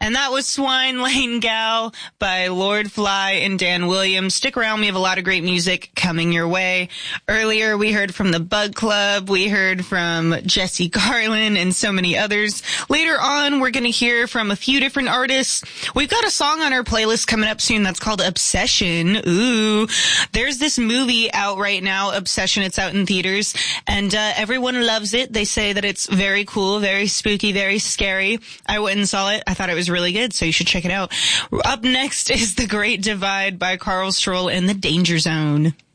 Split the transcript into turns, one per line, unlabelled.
And that was Swine Lane Gal by Lord Fly and Dan Williams. Stick around. We have a lot of great music coming your way. Earlier, we heard from the Bug Club. We heard from Jesse Garland and so many others. Later on, we're going to hear from a few different artists. We've got a song on our playlist coming up soon that's called Obsession. Ooh. There's this movie out right now, Obsession. It's out in theaters, and everyone loves it. They say that it's very cool, very spooky, very scary. I went and saw it. I thought it was really good, so you should check it out. Up next is The Great Divide by Carl Stroll and The Danger Zone.